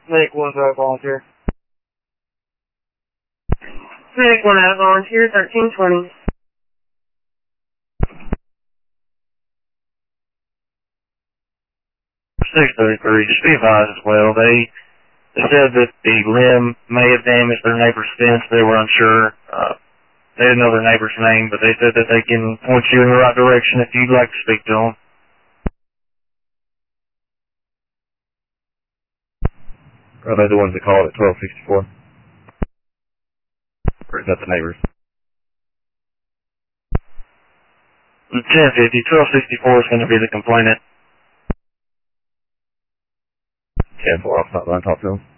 Medic 1 out volunteer. Medic 1 out volunteer, 1320. 633, just be advised as well. They said that the limb may have damaged their neighbor's fence. They were unsure. They didn't know their neighbor's name, but they said that they can point you in the right direction if you'd like to speak to them. Are they the ones that called at 1264? Or is that the neighbors? 1050, 1264 is going to be the complainant. 10-4, I'll stop by and talk to them.